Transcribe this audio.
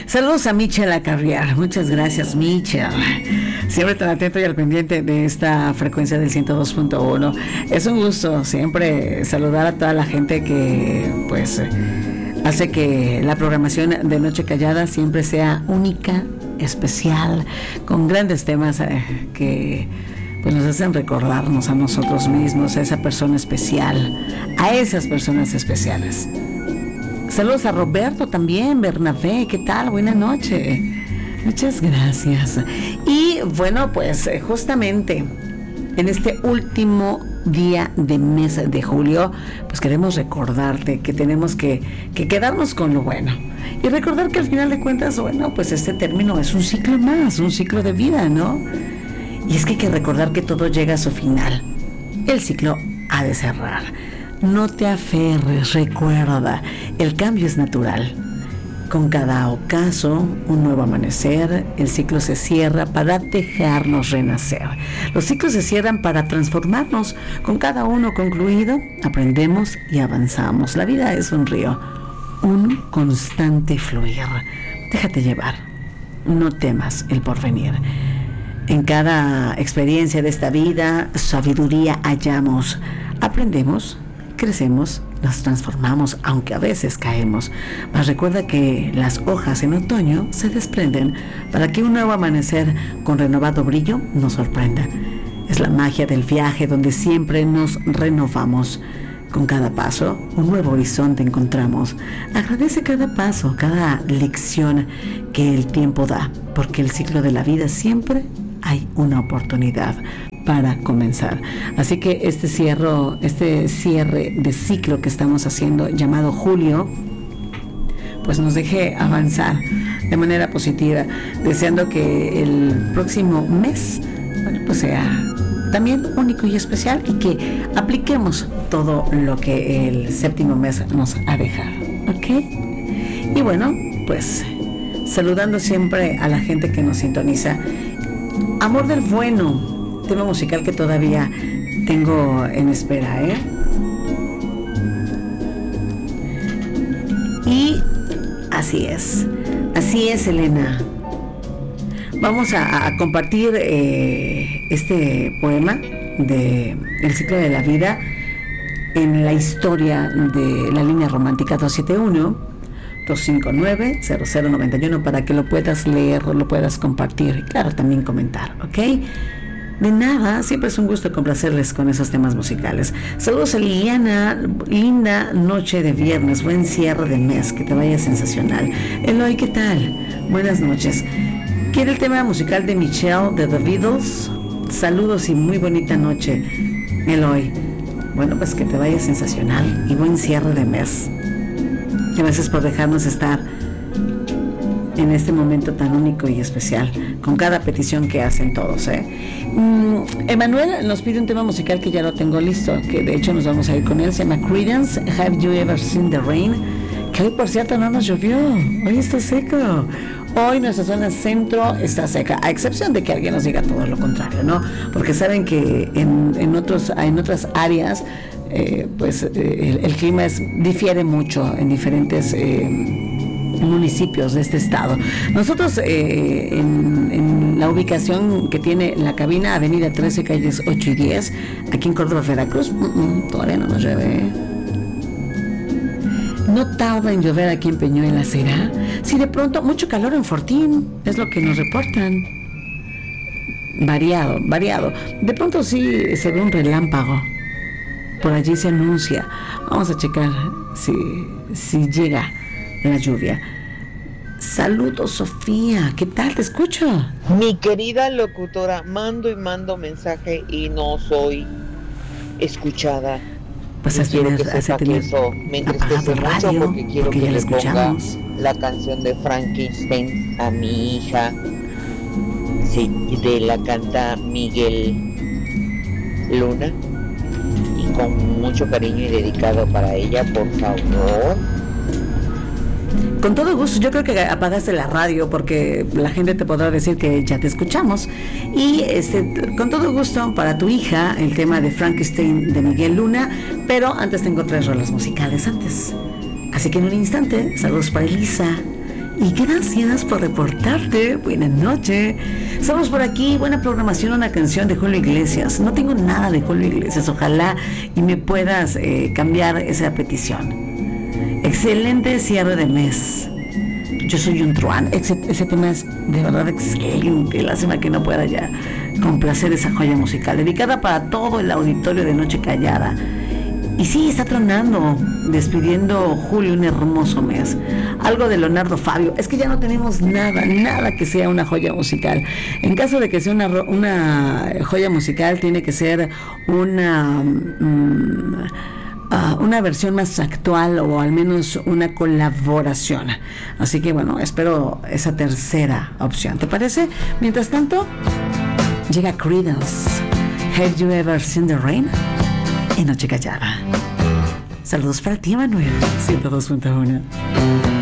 Saludos a Michelle Acarriar. Muchas gracias, Michelle. Siempre tan atento y al pendiente de esta frecuencia del 102.1. Es un gusto siempre saludar a toda la gente que pues hace que la programación de Noche Callada siempre sea única, especial, con grandes temas que pues nos hacen recordarnos a nosotros mismos, a esa persona especial, a esas personas especiales. Saludos a Roberto también, Bernabé, ¿qué tal? Buenas noches. Muchas gracias. Y bueno, pues justamente en este último día de mes de julio, pues queremos recordarte que tenemos que quedarnos con lo bueno. Y recordar que al final de cuentas, bueno, pues este término es un ciclo más, un ciclo de vida, ¿no? Y es que hay que recordar que todo llega a su final. El ciclo ha de cerrar. No te aferres, recuerda, el cambio es natural. Con cada ocaso, un nuevo amanecer, el ciclo se cierra para dejarnos renacer. Los ciclos se cierran para transformarnos. Con cada uno concluido, aprendemos y avanzamos. La vida es un río, un constante fluir. Déjate llevar, no temas el porvenir. En cada experiencia de esta vida, sabiduría hallamos. Aprendemos, crecemos, nos transformamos, aunque a veces caemos. Mas recuerda que las hojas en otoño se desprenden para que un nuevo amanecer con renovado brillo nos sorprenda. Es la magia del viaje donde siempre nos renovamos. Con cada paso, un nuevo horizonte encontramos. Agradece cada paso, cada lección que el tiempo da, porque el ciclo de la vida siempre hay una oportunidad para comenzar. Así que este cierre de ciclo que estamos haciendo, llamado julio, pues nos deje avanzar de manera positiva, deseando que el próximo mes, bueno, pues sea también único y especial y que apliquemos todo lo que el séptimo mes nos ha dejado, ¿ok? Y bueno, pues saludando siempre a la gente que nos sintoniza. Amor del Bueno, tema musical que todavía tengo en espera, Y así es, Elena. Vamos a compartir este poema de El ciclo de la vida en la historia de la línea romántica 271-259-0091 para que lo puedas leer, lo puedas compartir y claro, también comentar, ¿ok? De nada, siempre es un gusto complacerles con esos temas musicales. Saludos a Liliana, linda noche de viernes, buen cierre de mes, que te vaya sensacional. Eloy, ¿qué tal? Buenas noches. ¿Quiere el tema musical de Michelle de The Beatles? Saludos y muy bonita noche, Eloy. Bueno, pues que te vaya sensacional y buen cierre de mes. Gracias por dejarnos estar en este momento tan único y especial, con cada petición que hacen todos, Emanuel nos pide un tema musical que ya lo tengo listo, que de hecho nos vamos a ir con él, se llama Creedence, Have You Ever Seen the Rain? Que hoy, por cierto, no nos llovió, hoy está seco. Hoy nuestra zona centro está seca, a excepción de que alguien nos diga todo lo contrario, ¿no? Porque saben que en otras áreas el clima difiere mucho en diferentes municipios de este estado. Nosotros en la ubicación que tiene la cabina, avenida 13, calles 8 y 10, aquí en Córdoba, Veracruz, todavía no nos llueve. No tarda en llover aquí en Peñuelas, ¿será? Si de pronto, mucho calor en Fortín, es lo que nos reportan. Variado. De pronto sí se ve un relámpago. Por allí se anuncia. Vamos a checar si llega la lluvia. Saludos, Sofía. ¿Qué tal? Te escucho. Mi querida locutora, mando y mando mensaje y no soy escuchada. Pues has tenido que eso me entristece mucho porque quiero que le ponga la canción de Frankenstein a mi hija. Sí, la canta Miguel Luna. Y con mucho cariño y dedicado para ella, por favor. Con todo gusto, yo creo que apagaste la radio porque la gente te podrá decir que ya te escuchamos. Y con todo gusto para tu hija el tema de Frankenstein de Miguel Luna, pero antes tengo 3 rolas musicales antes. Así que en un instante, saludos para Elisa Y gracias por reportarte. Buenas noches. Estamos por aquí. Buena programación, una canción de Julio Iglesias. No tengo nada de Julio Iglesias. Ojalá y me puedas cambiar esa petición. Excelente cierre de mes. Yo soy un truán. Ese tema es de verdad excelente. Lástima que no pueda ya complacer esa joya musical. Dedicada para todo el auditorio de Noche Callada. Y sí, está tronando, despidiendo Julio un hermoso mes. Algo de Leonardo Fabio. Es que ya no tenemos nada que sea una joya musical. En caso de que sea una joya musical, tiene que ser una versión más actual o al menos una colaboración. Así que bueno, espero esa tercera opción. ¿Te parece? Mientras tanto, llega Creedence. Have you ever seen the rain? Y Noche Callada. Saludos para ti, Manuel. 102.1.